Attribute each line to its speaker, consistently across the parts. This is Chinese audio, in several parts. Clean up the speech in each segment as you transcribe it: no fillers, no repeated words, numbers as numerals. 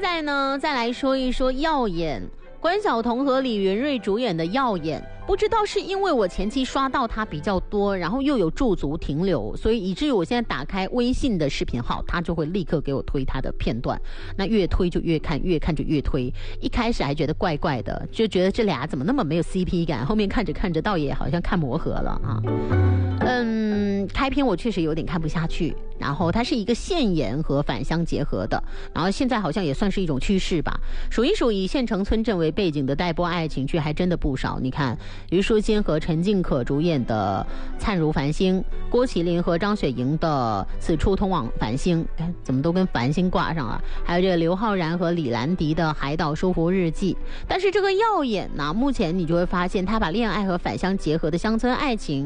Speaker 1: 在呢，再来说一说《耀眼》，关晓彤和李云瑞主演的《耀眼》。不知道是因为我前期刷到它比较多，然后又有驻足停留，所以以至于我现在打开微信的视频号，它就会立刻给我推它的片段。那越推就越看，越看就越推。一开始还觉得怪怪的，就觉得这俩怎么那么没有 CP 感，后面看着看着倒也好像看磨合了啊。开篇我确实有点看不下去，然后它是一个现言和返乡结合的，然后现在好像也算是一种趋势吧。数一数以县城村镇为背景的待播爱情剧还真的不少。你看虞书欣和陈静可主演的《灿如繁星》，郭麒麟和张雪迎的《此处通往繁星》，怎么都跟繁星挂上了。还有这个刘昊然和李兰迪的《海岛舒服日记》。但是这个耀眼呢，目前你就会发现他把恋爱和返乡结合的乡村爱情，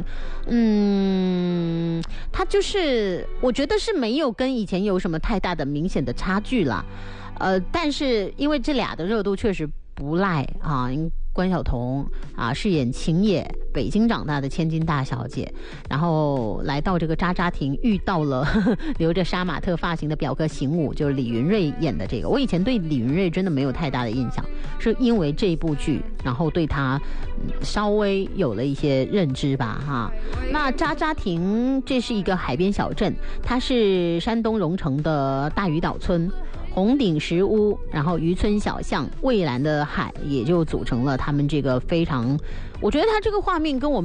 Speaker 1: 他就是我觉得是没有跟以前有什么太大的明显的差距啦。但是因为这俩的热度确实不赖啊，关晓彤啊饰演晴野，北京长大的千金大小姐，然后来到这个渣渣亭，遇到了留着杀马特发型的表哥邢武，就是李云瑞演的这个。我以前对李云瑞真的没有太大的印象，是因为这部剧，然后对他稍微有了一些认知吧哈。那渣渣亭这是一个海边小镇，它是山东荣成的大屿岛村。红顶石屋，然后渔村小巷，蔚蓝的海，也就组成了他们这个非常，我觉得它这个画面跟我们